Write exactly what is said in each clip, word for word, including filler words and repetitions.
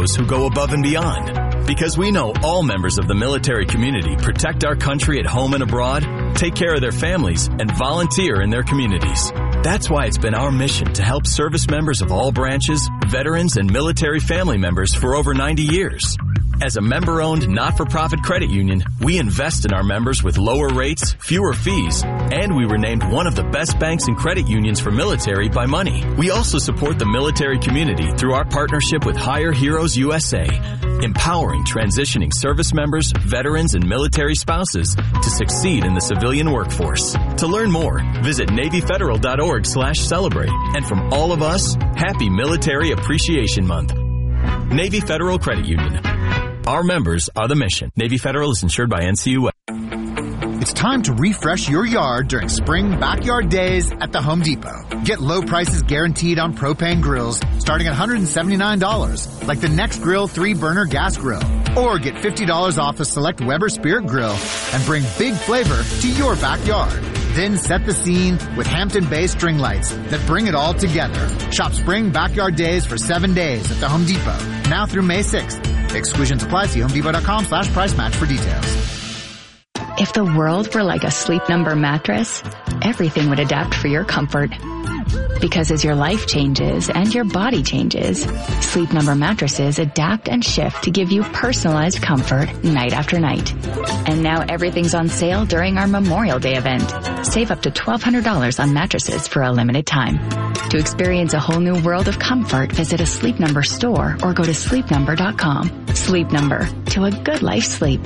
those who go above and beyond. Because we know all members of the military community protect our country at home and abroad, take care of their families, and volunteer in their communities. That's why it's been our mission to help service members of all branches, veterans, and military family members for over ninety years. As a member-owned, not-for-profit credit union, we invest in our members with lower rates, fewer fees, and we were named one of the best banks and credit unions for military by Money. We also support the military community through our partnership with Hire Heroes U S A, empowering transitioning service members, veterans, and military spouses to succeed in the civilian workforce. To learn more, visit NavyFederal.org slash celebrate. And from all of us, happy Military Appreciation Month. Navy Federal Credit Union. Our members are the mission. Navy Federal is insured by N C U A. It's time to refresh your yard during spring backyard days at the Home Depot. Get low prices guaranteed on propane grills starting at one hundred seventy-nine dollars, like the Next Grill three burner gas grill. Or get fifty dollars off a select Weber Spirit grill and bring big flavor to your backyard. Then set the scene with Hampton-based string lights that bring it all together. Shop spring backyard days for seven days at the Home Depot, now through May sixth. Exclusions apply. See homedepot.com slash price match for details. If the world were like a Sleep Number mattress, everything would adapt for your comfort. Because as your life changes and your body changes, Sleep Number mattresses adapt and shift to give you personalized comfort night after night. And now everything's on sale during our Memorial Day event. Save up to twelve hundred dollars on mattresses for a limited time. To experience a whole new world of comfort, visit a Sleep Number store or go to sleep number dot com. Sleep Number, to a good life sleep.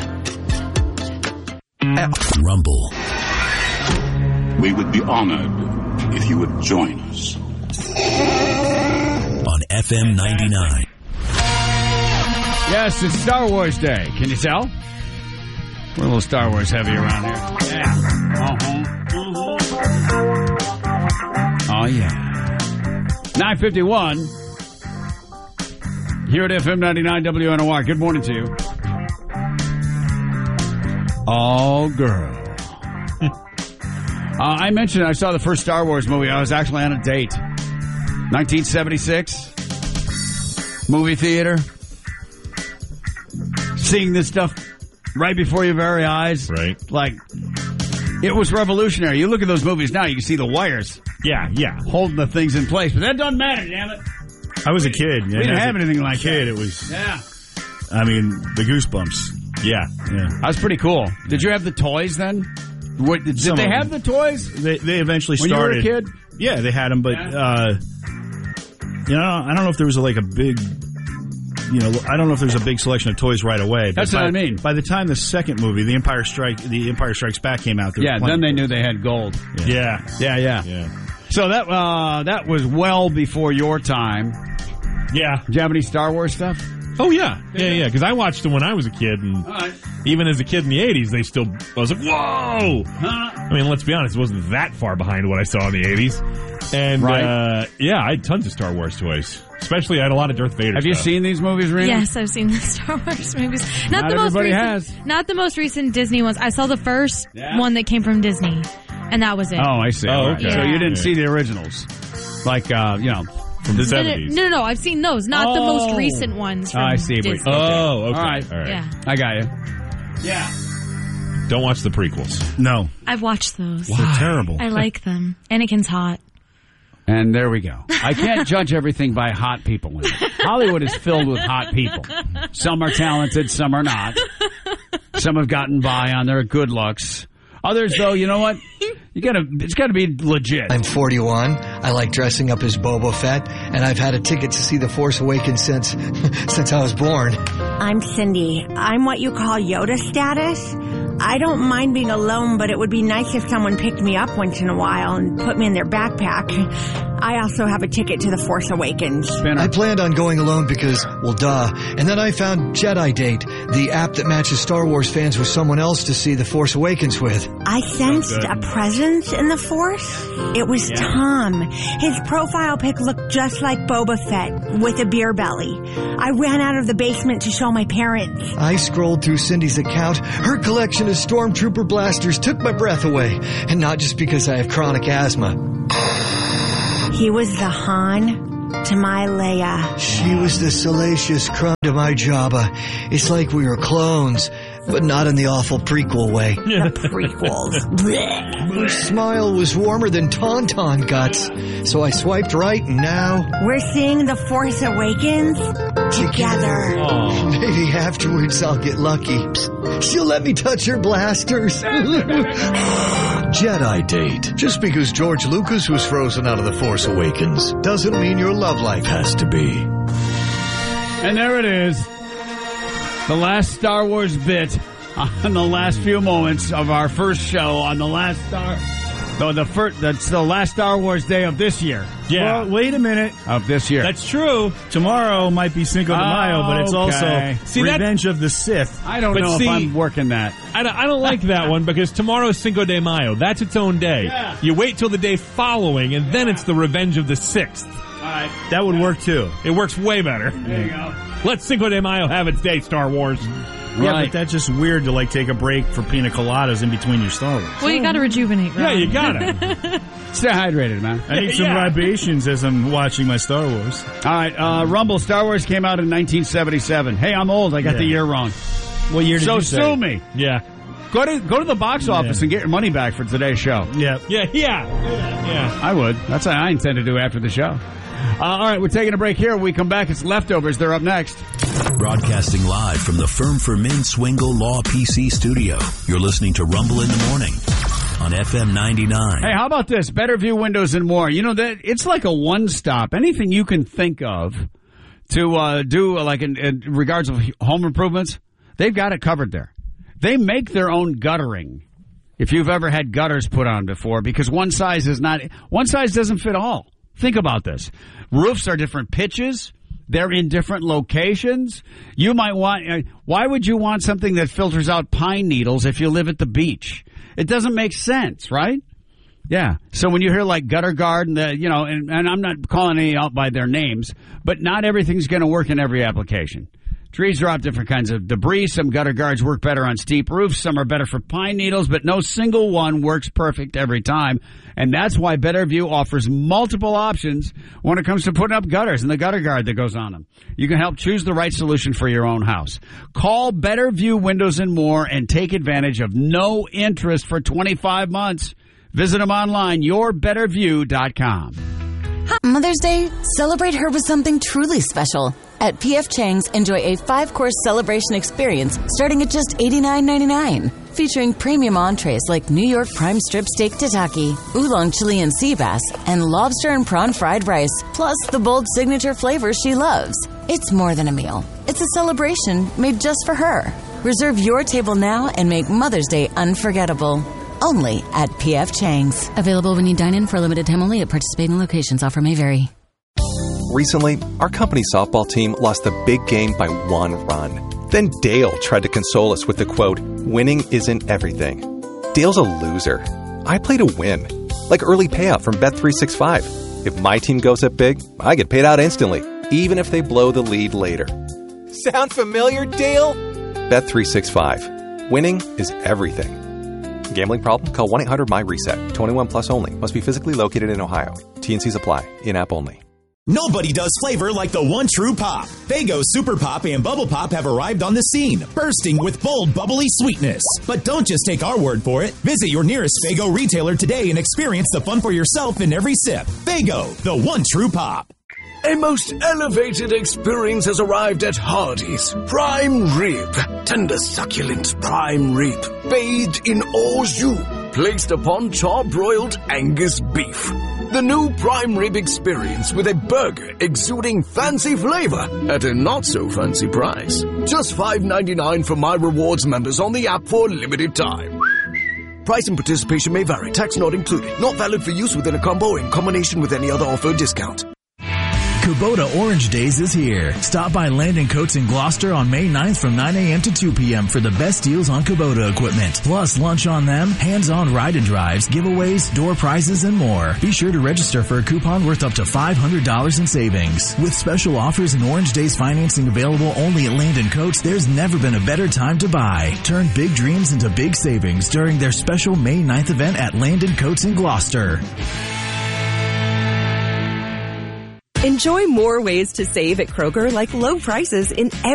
Rumble. We would be honored if you would join us. On F M ninety-nine. Yes, it's Star Wars Day. Can you tell? We're a little Star Wars heavy around here. Yeah. Uh-huh. Oh, yeah. nine fifty-one. Here at F M ninety-nine W N O R. Good morning to you. Oh, girl. uh, I mentioned I saw the first Star Wars movie. I was actually on a date. nineteen seventy-six. Movie theater. Seeing this stuff right before your very eyes. Right. Like, it was revolutionary. You look at those movies now, you can see the wires. Yeah, yeah. Holding the things in place. But that doesn't matter, damn it. I was a kid. We didn't have anything like kid, that. It was, yeah. I mean, the Goosebumps. Yeah, yeah. That was pretty cool. Did you have the toys then? What, did Some they of have them. the toys? They they eventually when started. you were a kid? Yeah, they had them, but Yeah. uh, you know, I don't know if there was a, like a big, you know, I don't know if there was a big selection of toys right away. But That's by, what I mean. By the time the second movie, The Empire Strike, The Empire Strikes Back came out, there Yeah, was plenty then they of knew they had gold. Yeah, Yeah, yeah. yeah, So that uh, that was well before your time. yeah. Did you have any Star Wars stuff? Oh, yeah. Yeah, yeah. Because I watched them when I was a kid, and All right. even as a kid in the eighties, they still, I was like, whoa! Huh? I mean, let's be honest, it wasn't that far behind what I saw in the eighties. And, Right. uh, yeah, I had tons of Star Wars toys. Especially, I had a lot of Darth Vader Have you stuff. seen these movies, Rena? Yes, I've seen the Star Wars movies. Not, Not the most everybody recent, has. Not the most recent Disney ones. I saw the first Yeah. one that came from Disney, and that was it. Oh, I see. Oh, All right. okay. So you didn't Yeah. see the originals. Like, uh, you know. From the no, no, seventies. no, no, no, I've seen those. Not the Oh. most recent ones from I see. But- Disney. Oh, okay. All right. All right. Yeah, I got you. Yeah. Don't watch the prequels. No, I've watched those. they're terrible. I like them. Anakin's hot. And there we go. I can't judge everything by hot people. In it. Hollywood is filled with hot people. Some are talented, some are not. Some have gotten by on their good looks. Others, though, you know what? You gotta, it's got to be legit. I'm forty-one. I like dressing up as Boba Fett, and I've had a ticket to see The Force Awakens since since I was born. I'm Cindy. I'm what you call Yoda status. I don't mind being alone, but it would be nice if someone picked me up once in a while and put me in their backpack. I also have a ticket to The Force Awakens. Spinner. I planned on going alone because, well, duh. And then I found Jedi Date, the app that matches Star Wars fans with someone else to see The Force Awakens with. I sensed a presence in the Force. It was Tom. His profile pic looked just like Boba Fett with a beer belly. I ran out of the basement to show my parents. I scrolled through Cindy's account. Her collection of Stormtrooper blasters took my breath away. And not just because I have chronic asthma. He was the Han to my Leia. She was the salacious crumb to my Jabba. It's like we were clones, but not in the awful prequel way. The prequels. Her smile was warmer than Tauntaun guts, so I swiped right, and now... We're seeing The Force Awakens together. Oh. Maybe afterwards I'll get lucky. She'll let me touch her blasters. Jedi date. Just because George Lucas was frozen out of The Force Awakens doesn't mean your love life has to be. And there it is. The last Star Wars bit on the last few moments of our first show on the last Star... No, the first, that's the last Star Wars day of this year. Yeah. Well, wait a minute. Of this year. That's true. Tomorrow might be Cinco de Mayo, but it's Okay. also See, Revenge of the Sith. I don't But know see- if I'm working that. I don't, I don't like that one because tomorrow's Cinco de Mayo. That's its own day. Yeah. You wait till the day following, and then it's the Revenge of the Sixth. All right. That would work, too. It works way better. There you go. Let Cinco de Mayo have its day, Star Wars. Yeah, Right. but that's just weird to, like, take a break for pina coladas in between your Star Wars. Well, you got to rejuvenate, right? Yeah, you got it. Stay hydrated, man. I need some Yeah. libations as I'm watching my Star Wars. All right, uh, Rumble, Star Wars came out in nineteen seventy-seven. Hey, I'm old. I got Yeah. the year wrong. What year did So you say? sue me. Yeah. Go to go to the box office Yeah. and get your money back for today's show. Yeah. Yeah, yeah. Yeah. I would. That's what I intend to do after the show. Uh, all right, we're taking a break here. When we come back, it's Leftovers. They're up next. Broadcasting live from the Firm for Men Swingle Law P C studio. You're listening to Rumble in the Morning on F M ninety-nine. Hey, how about this? Better View Windows and More. You know, that it's like a one-stop. Anything you can think of to uh, do, uh, like in, in regards of home improvements, they've got it covered there. They make their own guttering. If you've ever had gutters put on before, because one size is not, one size doesn't fit all. Think about this. Roofs are different pitches. They're in different locations. You might want, uh, why would you want something that filters out pine needles if you live at the beach? It doesn't make sense, right? Yeah. So when you hear like Gutter Guard, and the, you know, and, and I'm not calling any out by their names, but not everything's going to work in every application. Trees drop different kinds of debris. Some gutter guards work better on steep roofs. Some are better for pine needles, but no single one works perfect every time. And that's why Better View offers multiple options when it comes to putting up gutters and the gutter guard that goes on them. You can help choose the right solution for your own house. Call Better View Windows and More and take advantage of no interest for twenty-five months. Visit them online, your better view dot com. Mother's Day, celebrate her with something truly special. At P F Chang's, enjoy a five-course celebration experience starting at just eighty-nine ninety-nine. Featuring premium entrees like New York prime strip steak tataki, oolong Chilean sea bass, and lobster and prawn fried rice, plus the bold signature flavors she loves. It's more than a meal. It's a celebration made just for her. Reserve your table now and make Mother's Day unforgettable. Only at P F Chang's. Available when you dine in for a limited time only at participating locations. Offer may vary. Recently, our company softball team lost the big game by one run. Then Dale tried to console us with the quote, "Winning isn't everything." Dale's a loser. I play to win. Like early payout from Bet three sixty-five. If my team goes up big, I get paid out instantly, even if they blow the lead later. Sound familiar, Dale? Bet three sixty-five. Winning is everything. Gambling problem? Call one eight hundred M Y reset. twenty-one plus only. Must be physically located in Ohio. T N Cs apply. In-app only. Nobody does flavor like the one true pop. Faygo Super Pop and Bubble Pop have arrived on the scene, bursting with bold, bubbly sweetness. But don't just take our word for it. Visit your nearest Faygo retailer today and experience the fun for yourself in every sip. Faygo, the one true pop. A most elevated experience has arrived at Hardee's. Prime rib. Tender, succulent prime rib. Bathed in au jus. Placed upon char-broiled Angus beef. The new prime rib experience with a burger exuding fancy flavor at a not-so-fancy price. Just five ninety-nine for My Rewards members on the app for a limited time. Price and participation may vary. Tax not included. Not valid for use within a combo or in combination with any other offer or discount. Kubota Orange Days is here. Stop by Landon Coats in Gloucester on May ninth from nine a.m. to two p.m. for the best deals on Kubota equipment. Plus lunch on them, hands-on ride and drives, giveaways, door prizes, and more. Be sure to register for a coupon worth up to five hundred dollars in savings. With special offers and Orange Days financing available only at Landon Coats, there's never been a better time to buy. Turn big dreams into big savings during their special May ninth event at Landon Coats in Gloucester. Enjoy more ways to save at Kroger, like low prices in every